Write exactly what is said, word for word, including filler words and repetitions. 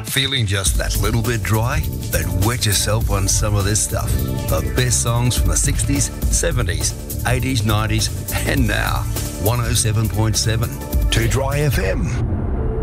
Feeling just that little bit dry? Then wet yourself on some of this stuff. The best songs from the sixties, seventies, eighties, nineties, and now. one oh seven point seven. To Dry F M.